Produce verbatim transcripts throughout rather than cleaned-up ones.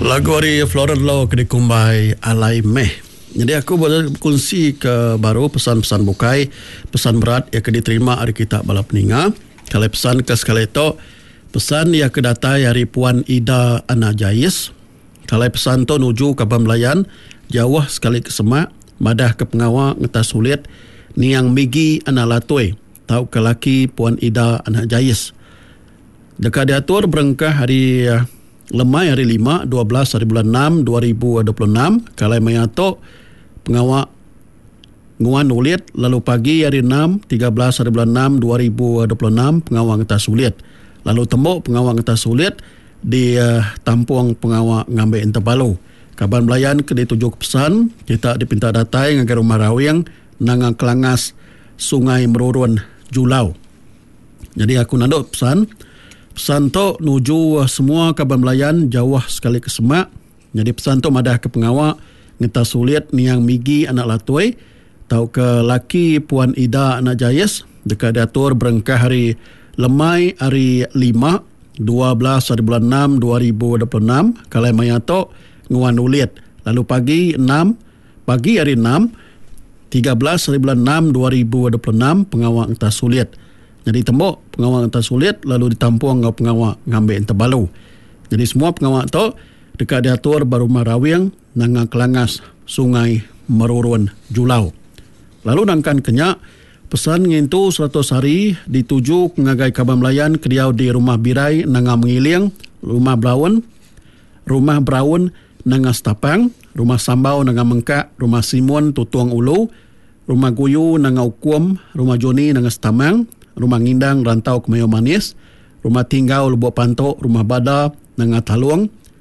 Lagu hari Floral Law kena kumbai alai meh. Jadi aku boleh kongsi ke baru pesan-pesan bukai, pesan berat yang kena diterima hari kita bala peninga. Kalau pesan ke sekali itu, pesan yang kedatai hari Puan Ida Ana Jais. Kalau pesan tu nuju ke Bamlayan, jauh sekali ke semak, madah ke pengawa ngetas sulit, ni yang migi Ana Latoi, tahu ke laki Puan Ida Ana Jais. Dekat diatur berengkah hari lemai hari lima, dua belas hari bulan enam, dua ribu dua puluh enam. Kalau menyato pengawak nguan ulit, lalu pagi hari enam, tiga belas hari bulan enam, dua ribu dua puluh enam, pengawak ngetas sulit. Lalu tembok pengawak ngetas sulit di uh, tampung pengawak ngambil Intebalu. Kaban Belayan ke dituju pesan, kita dipinta datai ngagai rumah rawing nangang kelangas Sungai Merurun Julau. Jadi aku nanduk pesan, pesan tu nuju semua Kaban Belayan jauh sekali ke semak. Jadi pesan tu madah ke pengawak ngetas sulit niang migi anak latoi, tau ke laki Puan Ida Ana Jais dekat diatur berengkah hari lemai hari lima, dua belas hari bulan enam, dua ribu dua puluh enam. Kalau mayato nguan ulit. Lalu pagi enam, pagi hari enam, tiga belas hari bulan enam, dua ribu dua puluh enam, pengawak ngetas sulit. Jadi tembok pengawak ngetas sulit, lalu ditampung ngau pengawak ngambil Intebalu. Jadi semua pengawak tu dekat diatur baru marawing nangang kelangas Sungai Merurun Julau. Lalu nangkan kenyak pesan ngintu seratus hari dituju pengagai Kaban Belayan kediau di Rumah Birai nangang Mengiling, Rumah Braun, Rumah Braun nangang Setapang, Rumah Sambau nangang Mengkak, Rumah Simon Tutuang Ulu, Rumah Guyu nangang Ukum, Rumah Joni nangang Setamang, Rumah Ngindang Rantau Kemayo Manis, Rumah Tinggau Lubuk Pantok, Rumah Bada nangang Taluang,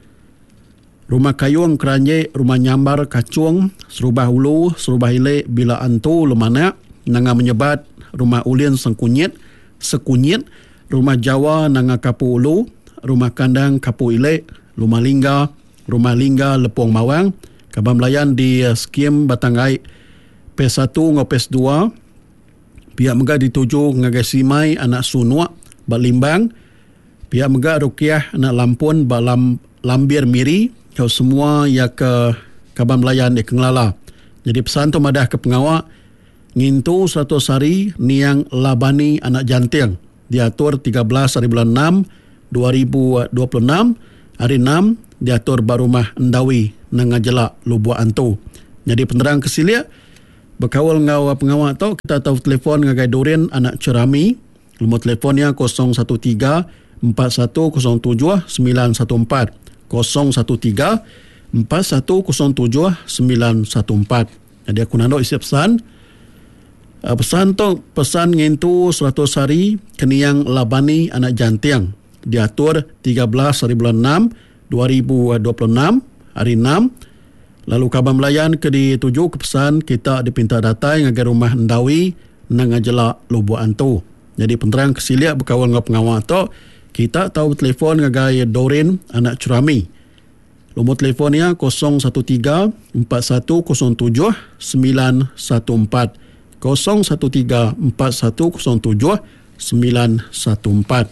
Rumah Kayuang Keranje, Rumah Nyambar Kacuang, Serubah Ulu, Serubah Ile Bila Antu Lemana nangang Menyebat, Rumah Ulin Sengkunyit, Sekunyit, Rumah Jawa nangang Kapu Ulu, Rumah Kandang Kapu Ile, Rumah Lingga, Rumah Lingga Lepong Mawang, Kaban Belayan di uh, skim Batangai P satu ngau P dua, pihak mega dituju ngagai Simai anak Sunua Balimbang, pihak mega Rukiah anak Lampun Balam Lambir Miri, kau semua ya ke Kaban Belayan di Kenglala. Jadi pesan tu madah ke pengawak ngintu seratus hari niang labani anak janting diatur tiga belas hari bulan enam, dua ribu dua puluh enam, hari enam diatur barumah Endawi nangajelak Lubuk Antu. Jadi penerang kesilia berkawal ngau pengawak tu kita tahu telefon ngagai Dorin anak Cerami, nombor telefonnya kosong satu tiga empat satu kosong tujuh sembilan satu empat, kosong satu tiga empat satu kosong tujuh sembilan satu empat. Jadi aku nanduk isi pesan. Uh, pesan tu pesan ngintu seratus hari keniang labani anak jantiang diatur tiga belas hari bulan enam, dua ribu dua puluh enam, hari enam. Lalu Kaban Belayan ke dituju ke pesan kita dipinta datai ngagai rumah Endawi nangajelak Lubuk Antu. Jadi penterang kesiliak berkawan dengan pengawal tu kita tahu telefon ngagai Dorin anak Cerami. Nombor telefonnya kosong satu tiga empat satu kosong tujuh sembilan satu empat, kosong satu tiga empat satu kosong tujuh sembilan satu empat.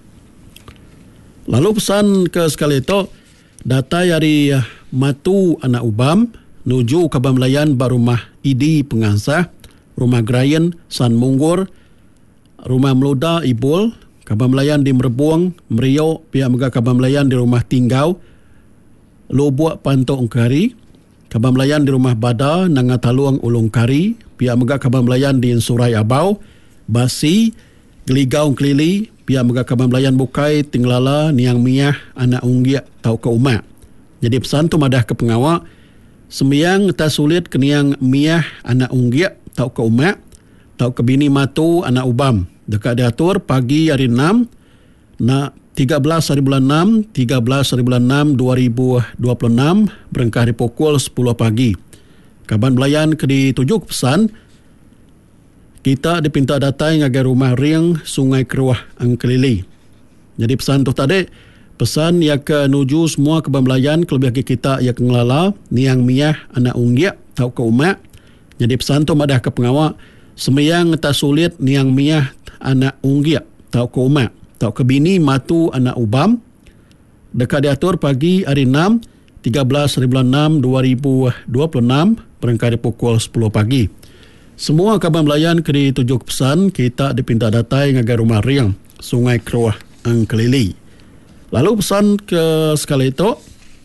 Lalu pesan ke sekali itu data dari Matu anak Ubam nuju Kaban Belayan barumah Idi Pengansah, Rumah Grayen San Munggur, Rumah Meluda Ibul, Kaban Belayan di Merebuang, Meriau, pihak mega Kaban Belayan di Rumah Tinggau, Lubuk Pantok Ungkari, Kaban Belayan di Rumah Bada, Nangataluang Ulung Kari, pihak mega Kaban Belayan di Surai Abau, Basi, Geligau Kelili, pihak mega Kaban Belayan Bukai, Tinglala, Niang Miah, Anak Unggiak, Tau ke Umak. Jadi pesan tu madah ke pengawak, sembiang tak sulit keniang Miah, Anak Unggiak, Tau ke Umak, Tau ke Bini Matu, Anak Ubam. Dekat diatur pagi hari enam, na tiga belas hari bulan enam, tiga belas hari bulan enam, dua ribu dua puluh enam, berengkah di pukul sepuluh pagi. Kaban Belayan ke dituju ke pesan, kita dipinta datai ngagai rumah ring Sungai Keruah Angkelili. Jadi pesan tu tadi, pesan ya ke nuju semua Kaban Belayan kelebih kita ya ke Ngelala, Niang Miah, Anak Unggiak, Tau ke Umak. Jadi pesan tu madah ke pengawak, sembiang tak sulit Niang Miah, Anak Unggiak, Tau ke Umak, Tau ke Bini Matu Anak Ubam. Dekat diatur pagi hari enam, tiga belas hari bulan enam dua ribu dua puluh enam berangkat di pukul sepuluh pagi. Semua kaban belayan ke tujuh pesan kita dipinta datai ngagai rumah riang Sungai Keruah Angkelili. Lalu pesan ke sekali itu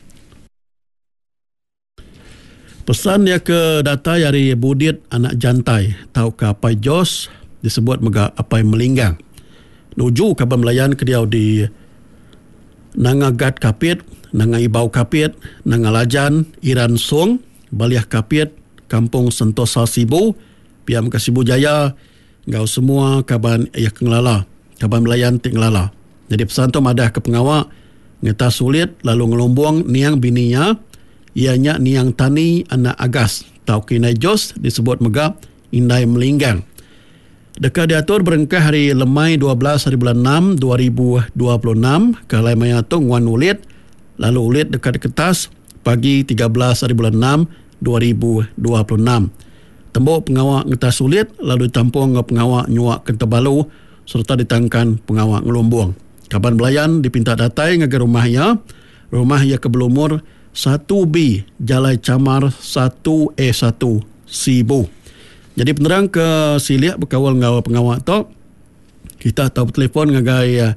pesan dia ke datai hari Budit anak jantai tau ke apai jos disebut mega apai melinggang. Nuju kaban belayan ke dia di Nangagat Kapit, Nanga Ibau Kapit, Nanga Lajan, Iran Song, Baliah Kapit, Kampung Sentosa Sibu, Piam ke Sibu Jaya, ngau semua kaban ayah kengelala, kaban belayan tik ngelala. Jadi pesan tu madah ke pengawak, ngeta sulit lalu ngelombong niang bininya, ianya niang tani anak agas, tau kinai jos disebut megap indai melinggang. Dekat diatur berengkah hari lemai dua belas hari bulan enam dua ribu dua puluh enam kalai mayatung wan ulit lalu ulit dekat kertas pagi tiga belas hari bulan enam dua ribu dua puluh enam. Tembok pengawak ngetas ulit lalu ditampung ke pengawak nyuak Kentabalu serta ditangkan pengawak ngelumbung. Kaban belayan dipinta datai ngagai rumahnya. Rumah ia ke Belumur satu B Jalai Camar satu E satu Sibu. Jadi penerang ke siliak berkawal ngawal pengawak tu. Kita tahu telefon ngagai uh,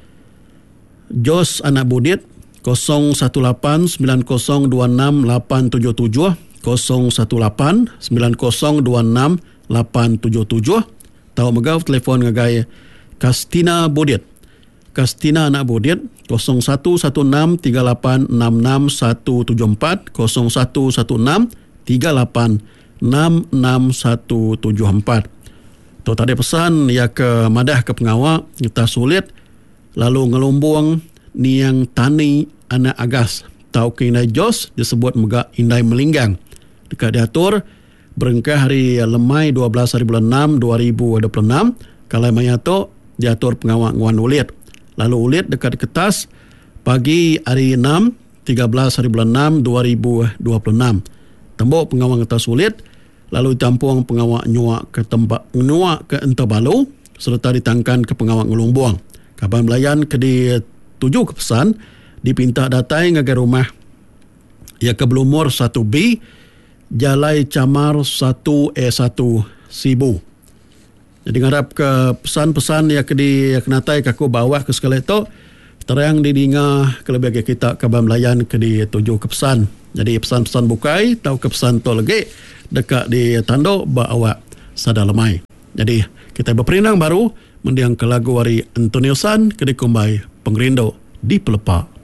Jos anak Budit kosong satu lapan sembilan kosong dua enam lapan tujuh tujuh kosong satu lapan sembilan kosong dua enam lapan tujuh tujuh. Tahu megau telefon ngagai Kastina Budit. Kastina anak Budit kosong satu satu enam tiga lapan enam enam satu tujuh empat kosong satu satu enam tiga lapan enam enam satu tujuh empat. Tu tadi pesan ya ke madah ke pengawak kita sulit lalu ngelumbung niang tani anak agas tau kinai jos disebut mega indai melinggang. Dekat diatur berengkah hari lemai dua belas hari bulan enam dua ribu dua puluh enam kalai mayato diatur pengawak nguan ulit. Lalu ulit dekat kertas pagi hari enam tiga belas hari bulan enam dua ribu dua puluh enam. Tembok pengawak kertas ulit lalu ditampung pengawak nyuak ke tempat nyuak ke Entabalu serta ditangkan ke pengawak ngelumbung. Kaban belayan ke di tujuh ke pesan dipinta datai ngagai rumah ia ke Belumur satu B Jalai Camar satu E satu Sibu. Jadi ngarap ke pesan-pesan ya ke di ya kenatai kaku bawah ke sekali itu terang didinga kelebih kita kaban belayan ke di tujuh ke pesan. Jadi pesan-pesan bukai tahu ke pesan tu lagi dekat di tanduk bawa sada lemai. Jadi kita berperinang baru mendiang ke lagu wari Antoniusan ke dikumbai pengerindo di Pelepah.